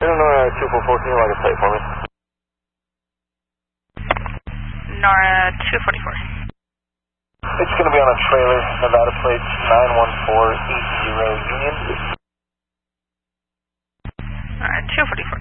Nora 244, can you log a plate for me? Nora 244. It's going to be on a trailer, Nevada plate 91480 Union. Alright, 244.